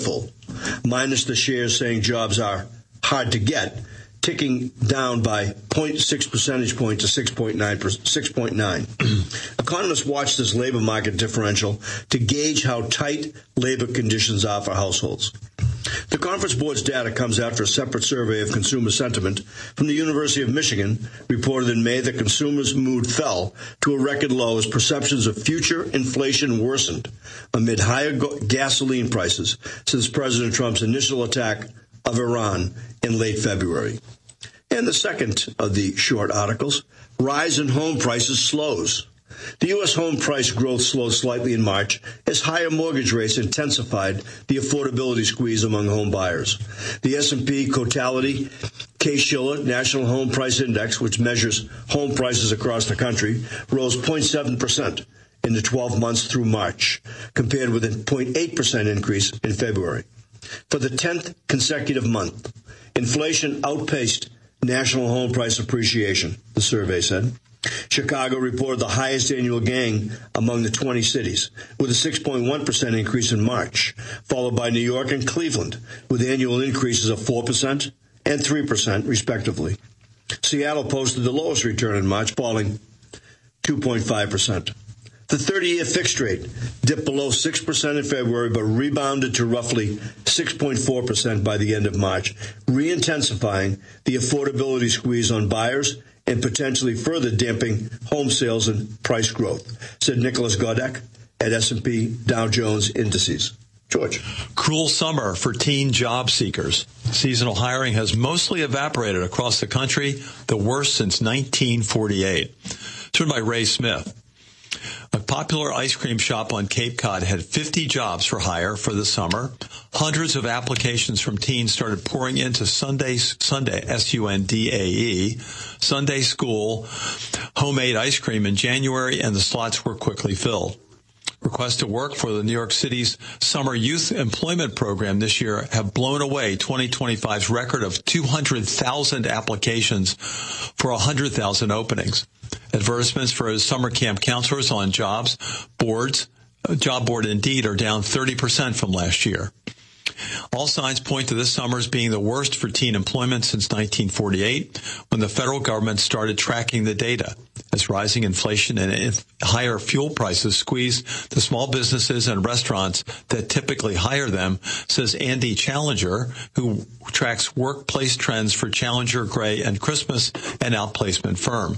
minus the shares saying jobs are hard to get, ticking down by 0.6 percentage point to 6.9. Economists watch this labor market differential to gauge how tight labor conditions are for households. The Conference Board's data comes after a separate survey of consumer sentiment from the University of Michigan reported in May that consumers' mood fell to a record low as perceptions of future inflation worsened amid higher gasoline prices since President Trump's initial attack of Iran in late February. And the second of the short articles, rise in home prices slows. The U.S. home price growth slowed slightly in March as higher mortgage rates intensified the affordability squeeze among home buyers. The S&P Totality Case-Shiller National Home Price Index, which measures home prices across the country, rose 0.7% in the 12 months through March, compared with a 0.8% increase in February. For the 10th consecutive month, inflation outpaced national home price appreciation, the survey said. Chicago reported the highest annual gain among the 20 cities, with a 6.1% increase in March, followed by New York and Cleveland, with annual increases of 4% and 3%, respectively. Seattle posted the lowest return in March, falling 2.5%. The 30-year fixed rate dipped below 6% in February, but rebounded to roughly 6.4% by the end of March, re-intensifying the affordability squeeze on buyers and potentially further damping home sales and price growth, said Nicholas Godek at S&P Dow Jones Indices. George. Cruel summer for teen job seekers. Seasonal hiring has mostly evaporated across the country, the worst since 1948. It's written by Ray Smith. A popular ice cream shop on Cape Cod had 50 jobs for hire for the summer. Hundreds of applications from teens started pouring into Sunday, S-U-N-D-A-E, Sunday school, homemade ice cream in January, and the slots were quickly filled. Requests to work for the New York City's Summer Youth Employment Program this year have blown away 2025's record of 200,000 applications for 100,000 openings. Advertisements for summer camp counselors on job board Indeed are down 30% from last year. All signs point to this summer as being the worst for teen employment since 1948, when the federal government started tracking the data. As rising inflation and higher fuel prices squeeze the small businesses and restaurants that typically hire them, says Andy Challenger, who tracks workplace trends for Challenger, Gray, and Christmas, an outplacement firm.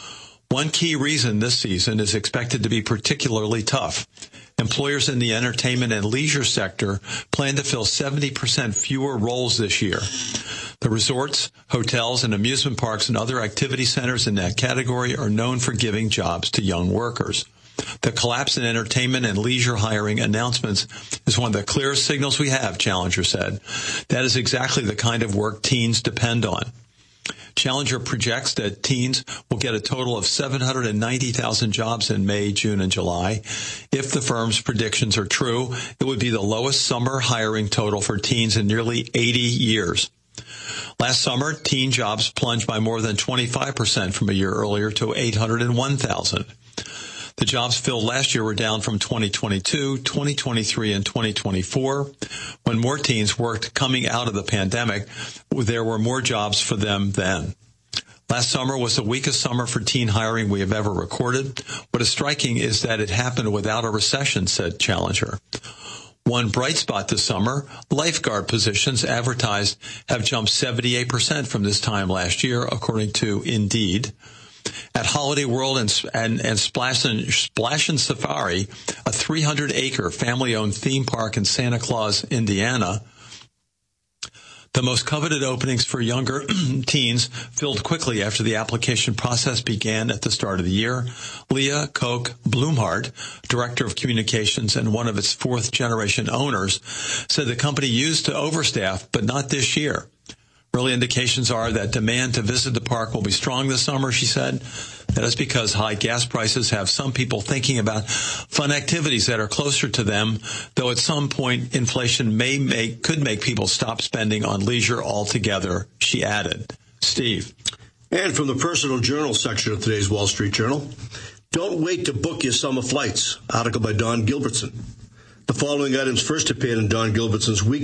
One key reason this season is expected to be particularly tough. Employers in the entertainment and leisure sector plan to fill 70% fewer roles this year. The resorts, hotels, and amusement parks and other activity centers in that category are known for giving jobs to young workers. The collapse in entertainment and leisure hiring announcements is one of the clearest signals we have, Challenger said. That is exactly the kind of work teens depend on. Challenger projects that teens will get a total of 790,000 jobs in May, June, and July. If the firm's predictions are true, it would be the lowest summer hiring total for teens in nearly 80 years. Last summer, teen jobs plunged by more than 25% from a year earlier to 801,000. The jobs filled last year were down from 2022, 2023, and 2024. When more teens worked coming out of the pandemic, there were more jobs for them then. Last summer was the weakest summer for teen hiring we have ever recorded. What is striking is that it happened without a recession, said Challenger. One bright spot this summer, lifeguard positions advertised have jumped 78% from this time last year, according to Indeed. At Holiday World and Splash and Safari, a 300-acre family-owned theme park in Santa Claus, Indiana, the most coveted openings for younger teens filled quickly after the application process began at the start of the year. Leah Koch Blumhardt, director of communications and one of its fourth-generation owners, said the company used to overstaff, but not this year. Early indications are that demand to visit the park will be strong this summer, she said. That is because high gas prices have some people thinking about fun activities that are closer to them, though at some point inflation could make people stop spending on leisure altogether, she added. Steve. And from the personal journal section of today's Wall Street Journal, don't wait to book your summer flights. Article by Don Gilbertson. The following items first appeared in Don Gilbertson's weekly